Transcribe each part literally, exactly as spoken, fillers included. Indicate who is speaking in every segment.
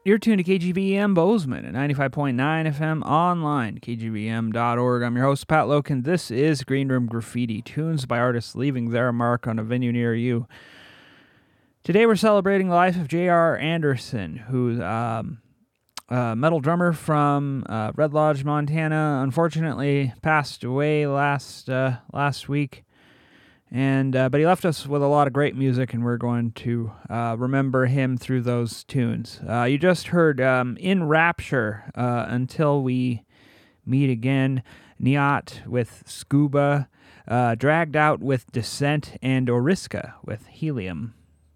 Speaker 1: You're tuned to K G V M Bozeman at ninety-five point nine F M online, K G V M dot org. I'm your host, Pat Loken. This is Green Room Graffiti, tunes by artists leaving their mark on a venue near you. Today we're celebrating the life of J R Anderson, who's um, a metal drummer from uh, Red Lodge, Montana. Unfortunately, passed away last uh, last week. And uh, but he left us with a lot of great music, and we're going to uh, remember him through those tunes. Uh, you just heard um, In Rapture, uh, Until We Meet Again, Nyat with Scuba, uh, Dragged Out with Descent, and Oriska with Helium.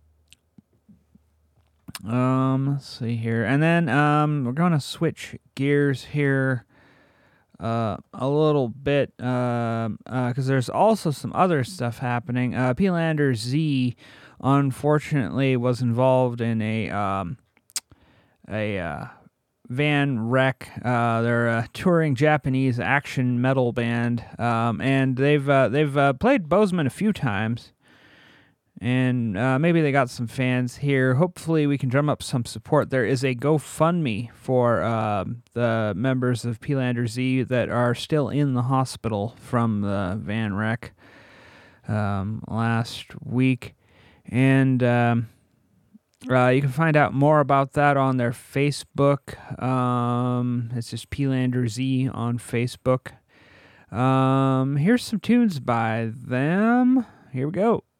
Speaker 1: Um, let's see here. And then um, we're going to switch gears here. Uh, a little bit, uh, uh, cause there's also some other stuff happening. Uh, P-Lander Z, unfortunately, was involved in a, um, a, uh, van wreck. Uh, they're a touring Japanese action metal band, um, and they've, uh, they've, uh, played Bozeman a few times. And uh, maybe they got some fans here. Hopefully we can drum up some support. There is a GoFundMe for uh, the members of P-Lander Z that are still in the hospital from the van wreck um, last week. And um, uh, you can find out more about that on their Facebook. Um, it's just P-Lander Z on Facebook. Um, here's some tunes by them. Here we go.